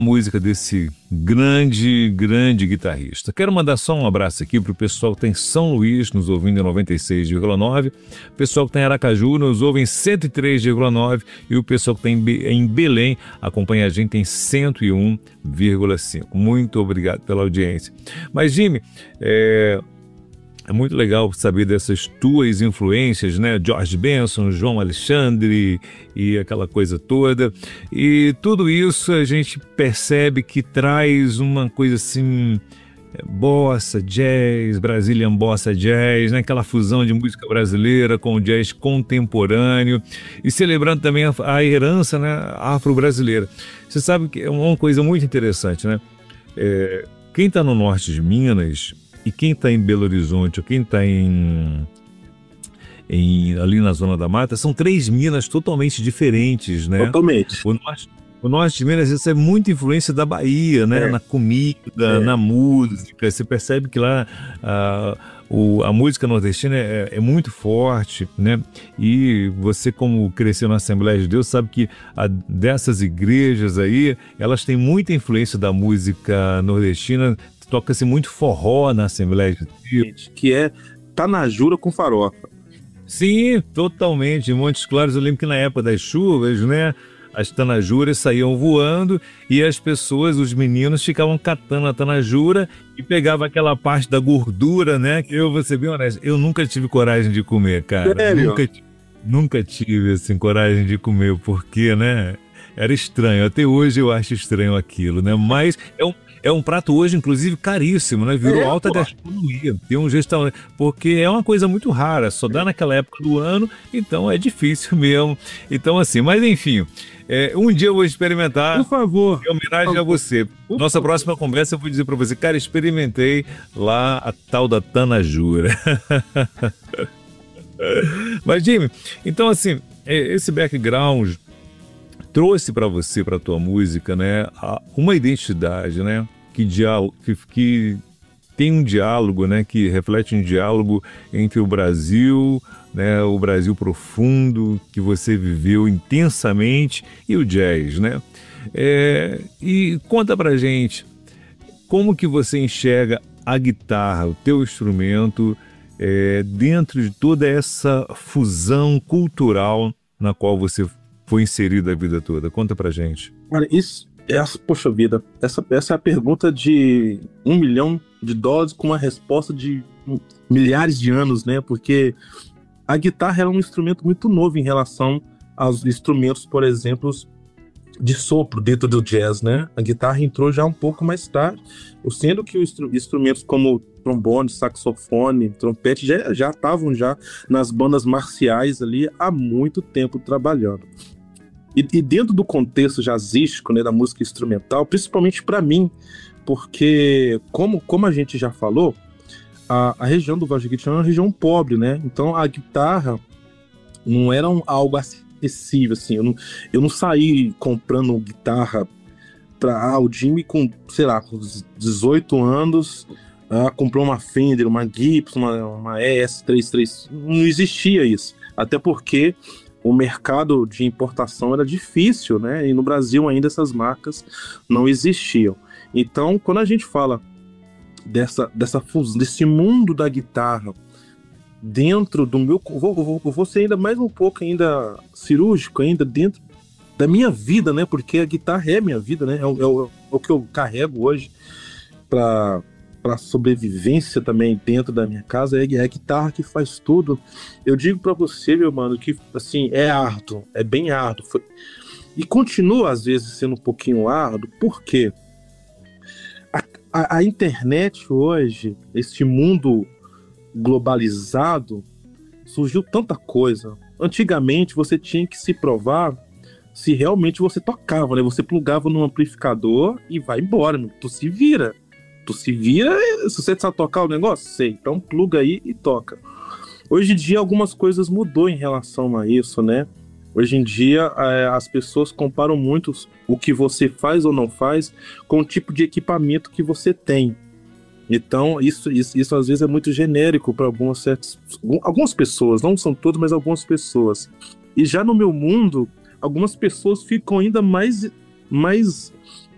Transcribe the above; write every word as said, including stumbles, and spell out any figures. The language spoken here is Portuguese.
música desse grande, grande guitarrista. Quero mandar só um abraço aqui para o pessoal que tem São Luís, nos ouvindo em noventa e seis vírgula nove, o pessoal que tem Aracaju, nos ouve em cento e três vírgula nove, e o pessoal que tem em Belém acompanha a gente em cento e um vírgula cinco. Muito obrigado pela audiência. Mas, Jimmy, é... é muito legal saber dessas tuas influências, né? George Benson, João Alexandre e aquela coisa toda. E tudo isso a gente percebe que traz uma coisa assim, bossa, jazz, Brazilian bossa jazz, né? Aquela fusão de música brasileira com jazz contemporâneo. E celebrando também a, a herança, né, afro-brasileira. Você sabe que é uma coisa muito interessante, né? É, quem está no norte de Minas... E quem está em Belo Horizonte, ou quem está em, em, ali na Zona da Mata, são três Minas totalmente diferentes, né? Totalmente. O norte, o norte de Minas, isso é muita influência da Bahia, né? É. Na comida, é. na música. Você percebe que lá a, o, a música nordestina é, é muito forte, né? E você, como cresceu na Assembleia de Deus, sabe que a, dessas igrejas aí, elas têm muita influência da música nordestina. Toca-se muito forró na Assembleia de Deus. Que é tanajura com farofa. Sim, totalmente. Em Montes Claros, eu lembro que na época das chuvas, né, as tanajuras saíam voando e as pessoas, os meninos, ficavam catando a tanajura e pegavam aquela parte da gordura, né? Que eu vou ser bem honesto, eu nunca tive coragem de comer, cara. Sério? Nunca, nunca tive, assim, coragem de comer, porque, né, era estranho. Até hoje eu acho estranho aquilo, né? Mas é um É um prato hoje, inclusive, caríssimo, né? Virou é, alta pô. gastronomia. Tem um restaurante, porque é uma coisa muito rara, só dá naquela época do ano, então é difícil mesmo. Então, assim, mas enfim, é, um dia eu vou experimentar. Por favor. Em homenagem a você. Por Nossa favor. próxima conversa eu vou dizer para você, cara, experimentei lá a tal da tanajura. Mas, Jimmy, então, assim, esse background trouxe para você, para a tua música, né, uma identidade, né, que, diálogo, que, que tem um diálogo, né, que reflete um diálogo entre o Brasil, né, o Brasil profundo, que você viveu intensamente, e o jazz, né? É, e conta pra gente, como que você enxerga a guitarra, o teu instrumento, é, dentro de toda essa fusão cultural na qual você foi inserido a vida toda? Conta pra gente. Olha, isso, essa, poxa vida, essa, essa é a pergunta de um milhão de dólares com uma resposta de milhares de anos, né? Porque a guitarra é um instrumento muito novo em relação aos instrumentos, por exemplo, de sopro dentro do jazz, né? A guitarra entrou já um pouco mais tarde, sendo que os instrumentos como trombone, saxofone, trompete já já estavam já nas bandas marciais ali há muito tempo trabalhando. E, e dentro do contexto jazzístico, né, da música instrumental, principalmente para mim, porque como, como a gente já falou, a, a região do Vale do Jequitinhonha é uma região pobre, né? Então a guitarra não era um, algo acessível, assim. Eu não, eu não saí comprando guitarra para ah, o Jimmy com, sei lá, com dezoito anos, ah, comprou uma Fender, uma Gibson, uma, uma E S trinta e três. Não existia isso. Até porque o mercado de importação era difícil, né? E no Brasil ainda essas marcas não existiam. Então, quando a gente fala dessa, dessa fusão, desse mundo da guitarra dentro do meu... Vou, vou, vou ser ainda mais um pouco ainda cirúrgico, ainda dentro da minha vida, né? Porque a guitarra é minha vida, né? É o, é o, é o que eu carrego hoje para para sobrevivência também dentro da minha casa. É, é a guitarra que faz tudo. Eu digo para você, meu mano, que assim, é árduo, é bem árduo. Foi... E continua às vezes sendo um pouquinho árduo, porque a, a, a internet hoje, esse mundo globalizado, surgiu tanta coisa. Antigamente você tinha que se provar se realmente você tocava, né? Você plugava num amplificador e vai embora, meu. Tu se vira. Tu se vira, se você sabe tocar o negócio, sei, então pluga aí e toca. Hoje em dia algumas coisas mudou em relação a isso, né? Hoje em dia é, as pessoas comparam muito o que você faz ou não faz com o tipo de equipamento que você tem. Então isso, isso, isso às vezes é muito genérico para algumas certas, algumas pessoas, não são todas, mas algumas pessoas. E já no meu mundo, algumas pessoas ficam ainda mais, mais